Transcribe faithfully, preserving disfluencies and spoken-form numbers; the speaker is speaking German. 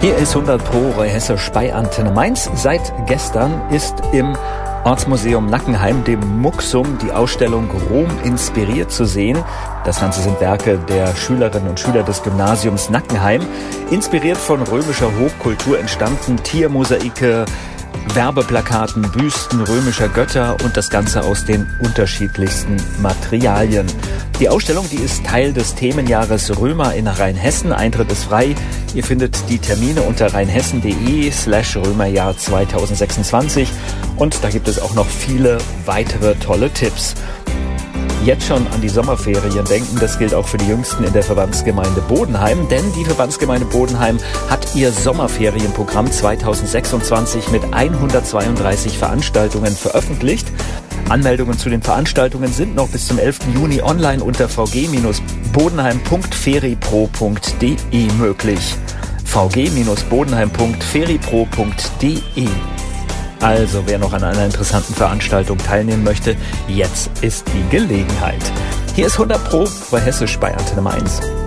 Hier ist hundert Pro Hessisch bei Antenne Mainz. Seit gestern ist im Ortsmuseum Nackenheim, dem Muxum, die Ausstellung Rom inspiriert zu sehen. Das Ganze sind Werke der Schülerinnen und Schüler des Gymnasiums Nackenheim. Inspiriert von römischer Hochkultur entstanden Tiermosaike, Werbeplakaten, Büsten römischer Götter und das Ganze aus den unterschiedlichsten Materialien. Die Ausstellung, die ist Teil des Themenjahres Römer in Rheinhessen. Eintritt ist frei. Ihr findet die Termine unter rheinhessen.de slash Römerjahr zweitausendsechsundzwanzig und da gibt es auch noch viele weitere tolle Tipps. Jetzt schon an die Sommerferien denken, das gilt auch für die Jüngsten in der Verbandsgemeinde Bodenheim, denn die Verbandsgemeinde Bodenheim hat ihr Sommerferienprogramm zweitausendsechsundzwanzig mit hundertzweiunddreißig Veranstaltungen veröffentlicht. Anmeldungen zu den Veranstaltungen sind noch bis zum elften Juni online unter v g bodenheim punkt feripro punkt d e möglich. v g bodenheim punkt feripro punkt d e. Also, wer noch an einer interessanten Veranstaltung teilnehmen möchte, jetzt ist die Gelegenheit. Hier ist hundert Pro bei Hessisch bei Antenne Mainz.